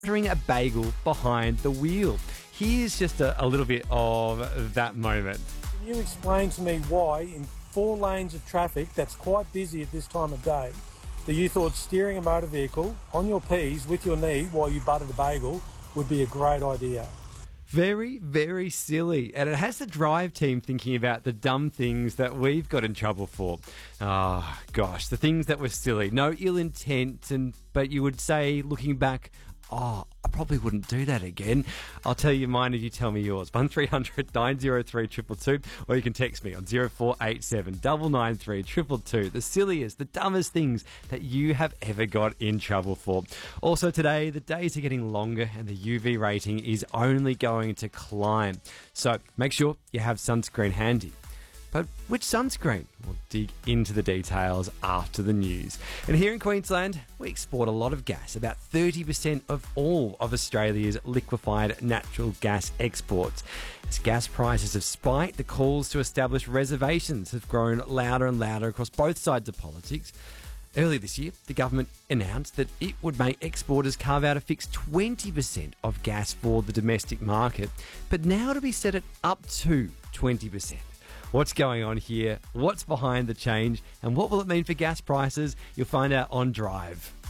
ordering a bagel behind the wheel. Here's just a little bit of that moment. Can you explain to me why in 4 lanes of traffic that's quite busy at this time of day that you thought steering a motor vehicle on your P's with your knee while you buttered a bagel would be a great idea? Very, very silly. And it has the drive team thinking about the dumb things that we've got in trouble for. Oh, gosh, the things that were silly. No ill intent, but you would say, looking back, oh, I probably wouldn't do that again. I'll tell you mine if you tell me yours. 1300 903 222, or you can text me on 0487 993 222. The silliest, the dumbest things that you have ever got in trouble for. Also today, the days are getting longer and the UV rating is only going to climb. So make sure you have sunscreen handy. But which sunscreen? We'll dig into the details after the news. And here in Queensland, we export a lot of gas, about 30% of all of Australia's liquefied natural gas exports. As gas prices have spiked, the calls to establish reservations have grown louder and louder across both sides of politics. Earlier this year, the government announced that it would make exporters carve out a fixed 20% of gas for the domestic market, but now it'll be set at up to 20%. What's going on here? What's behind the change? And what will it mean for gas prices? You'll find out on Drive.